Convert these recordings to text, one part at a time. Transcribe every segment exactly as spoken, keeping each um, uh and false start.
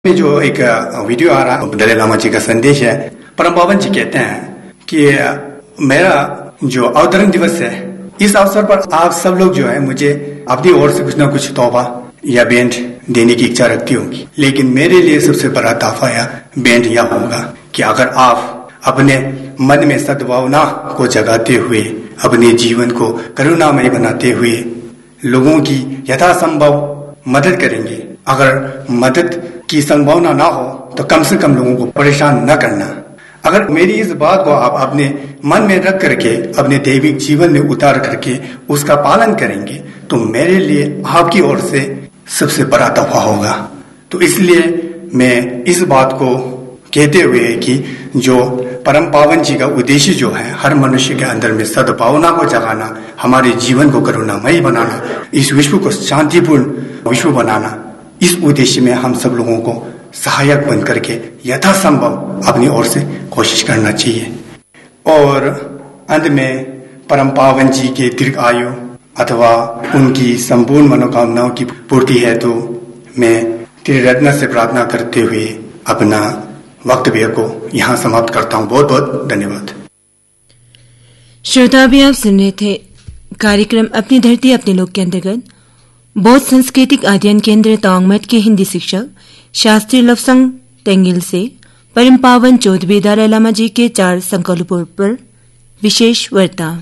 में जो एक वीडियो आ रहा है दलाई लामा जी का संदेश है। परम पावन जी कहते हैं कि मेरा जो अवतरण दिवस है, इस अवसर पर आप सब लोग जो है मुझे अपनी ओर से कुछ ना कुछ तोहफा या भेंट देने की इच्छा रखती होंगी, लेकिन मेरे लिए सबसे बड़ा तोहफा या भेंट यह होगा कि अगर आप अपने मन में सद्भावना को जगाते हुए, अपने जीवन को करुणामय बनाते हुए लोगों की यथासंभव मदद करेंगे। अगर मदद की संभावना ना हो तो कम से कम लोगों को परेशान न करना। अगर मेरी इस बात को आप अपने मन में रख करके अपने दैविक जीवन में उतार करके उसका पालन करेंगे तो मेरे लिए आपकी ओर से सबसे बड़ा तोहफा होगा। तो इसलिए मैं इस बात को कहते हुए कि जो परम पावन जी का उद्देश्य जो है हर मनुष्य के अंदर में सद्भावना को जगाना, हमारे जीवन को करुणामयी बनाना, इस विश्व को शांतिपूर्ण विश्व बनाना, इस उद्देश्य में हम सब लोगों को सहायक बन करके यथासंभव अपनी ओर से कोशिश करना चाहिए। और अंत में परम पावन जी के दीर्घ आयु अथवा उनकी संपूर्ण मनोकामनाओं की पूर्ति है तो मैं त्रिरत्न से प्रार्थना करते हुए अपना वक्तव्य को यहाँ समाप्त करता हूँ। बहुत बहुत धन्यवाद। श्रोता भी आप सुन रहे थे कार्यक्रम अपनी धरती अपने लोग के अंतर्गत बौद्ध सांस्कृतिक अध्ययन केंद्र तवांग मठ के हिंदी शिक्षक शास्त्री लवसंग तेंगिल से परम पावन चौधरी दलाई लामा जी के चार संकल्पों पर विशेष वार्ता।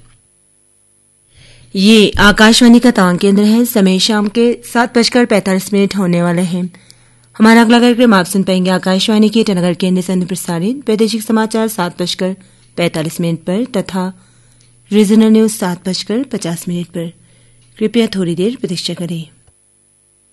ये आकाशवाणी का तवांग केंद्र है। समय शाम के सात बजकर पैंतालीस मिनट होने वाले हैं। हमारा अगला कार्यक्रम आप सुन पाएंगे आकाशवाणी के ईटानगर केंद्र से प्रसारित प्रादेशिक समाचार सात बजकर पैंतालीस मिनट पर तथा रीजनल न्यूज सात बजकर पचास मिनट पर। कृपया थोड़ी देर प्रतीक्षा करें।